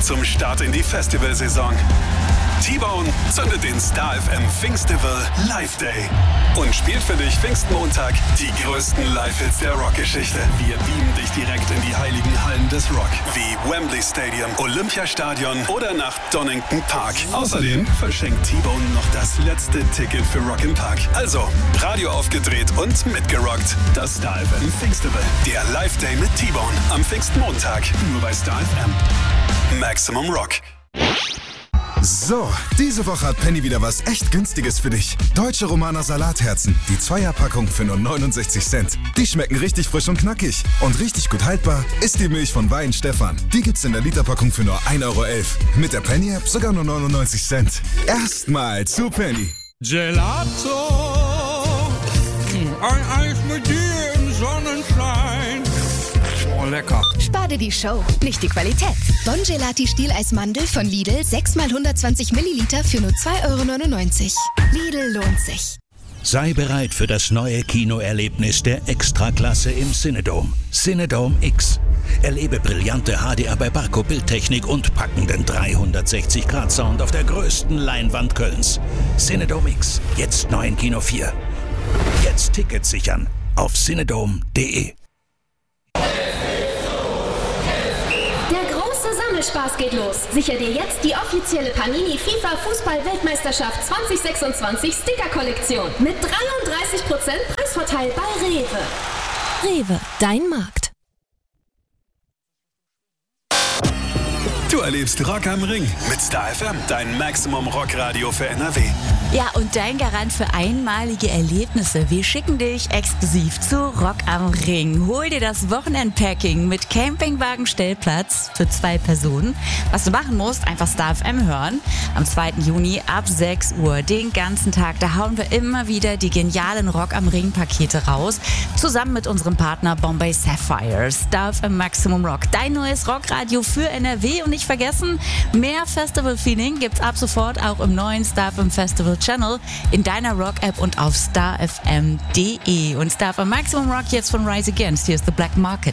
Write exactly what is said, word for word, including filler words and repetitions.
zum Start in die Festivalsaison. T-Bone zündet den Star F M Pfingstival Live Day und spielt für dich Pfingstmontag die größten Live-Hits der Rockgeschichte. Wir beamen dich direkt in die heiligen Hallen des Rock, wie Wembley Stadium, Olympiastadion oder nach Donington Park. Außerdem verschenkt T-Bone noch das letzte Ticket für Rock im Park. Also, Radio aufgedreht und mitgerockt. Das Star F M Pfingstival. Der Live Day mit T-Bone am Pfingstmontag. Nur bei Star F M. Maximum Rock. So, diese Woche hat Penny wieder was echt Günstiges für dich. Deutsche Romaner Salatherzen, die Zweierpackung für nur neunundsechzig Cent. Die schmecken richtig frisch und knackig. Und richtig gut haltbar ist die Milch von Wein Stefan. Die gibt's in der Literpackung für nur ein Euro elf. Mit der Penny-App sogar nur neunundneunzig Cent. Erstmal zu Penny. Gelato, ein Eis mit dir im Sonnenschein. Oh, lecker. Spar dir die Show, nicht die Qualität. Bon Gelati Stieleismandel von Lidl, sechs mal hundertzwanzig Milliliter für nur zwei Euro neunundneunzig. Lidl lohnt sich. Sei bereit für das neue Kinoerlebnis der Extraklasse im Cinedome. Cinedome X. Erlebe brillante H D R bei Barco Bildtechnik und packenden dreihundertsechzig Grad Sound auf der größten Leinwand Kölns. Cinedome X, jetzt neu in Kino vier. Jetzt Tickets sichern auf cinedome punkt de. Spaß geht los. Sicher dir jetzt die offizielle Panini FIFA Fußball-Weltmeisterschaft zwanzig sechsundzwanzig Sticker-Kollektion mit dreiunddreißig Prozent Preisvorteil bei Rewe. Rewe, dein Markt. Du erlebst Rock am Ring mit Star F M, dein Maximum Rock Radio für N R W. Ja, und dein Garant für einmalige Erlebnisse. Wir schicken dich exklusiv zu Rock am Ring. Hol dir das Wochenendpacking mit Campingwagen-Stellplatz für zwei Personen. Was du machen musst, einfach Star F M hören. Am zweiten Juni ab sechs Uhr, den ganzen Tag. Da hauen wir immer wieder die genialen Rock am Ring-Pakete raus. Zusammen mit unserem Partner Bombay Sapphire. Star F M Maximum Rock. Dein neues Rockradio für N R W. Und nicht vergessen, mehr Festival-Feeling gibt's ab sofort auch im neuen Star F M Festival Channel, in deiner Rock-App und auf star f m punkt de. Und Star F M Maximum Rock jetzt von Rise Against. Hier ist The Black Market.